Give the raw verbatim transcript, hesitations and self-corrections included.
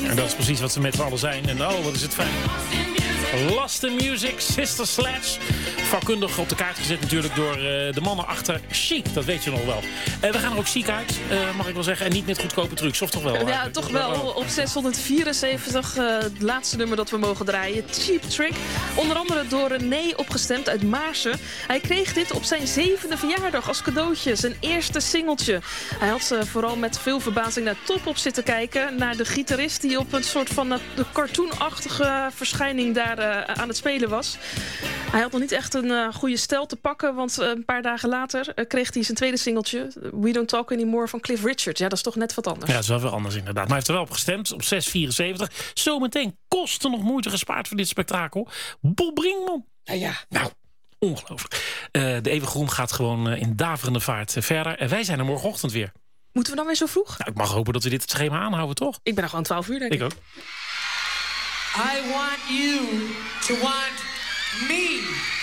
En dat is precies wat ze met z'n allen zijn. En oh, wat is het fijn. Lost in Music, Sister Sledge. Vakkundig op de kaart gezet natuurlijk door uh, de mannen achter Chic. Dat weet je nog wel. Uh, we gaan er ook chic uit, uh, mag ik wel zeggen. En niet met goedkope trucs, of toch wel? Ja, eigenlijk? toch wel. Op zeshonderdvierenzeventig, uh, het laatste nummer dat we mogen draaien. Cheap Trick. Onder andere door René opgestemd uit Maarsen. Hij kreeg dit op zijn zevende verjaardag als cadeautje. Zijn eerste singeltje. Hij had uh, vooral met veel verbazing naar Top op zitten kijken. Naar de gitarist die op een soort van uh, de cartoonachtige verschijning daar Uh, aan het spelen was. Hij had nog niet echt een uh, goede stijl te pakken, want uh, een paar dagen later uh, kreeg hij zijn tweede singeltje, We Don't Talk Anymore van Cliff Richard. Ja, dat is toch net wat anders. Ja, dat is wel weer anders inderdaad. Maar hij heeft er wel op gestemd, op zes vierenzeventig. Zometeen kosten nog moeite gespaard voor dit spektakel. Bob Brinkman. Ja, ja. Nou, ongelooflijk. Uh, de Eeuwige Roem gaat gewoon uh, in daverende vaart uh, verder. En wij zijn er morgenochtend weer. Moeten we dan weer zo vroeg? Nou, ik mag hopen dat we dit het schema aanhouden, toch? Ik ben er gewoon twaalf uur, denk ik. Ik ook. I want you to want me.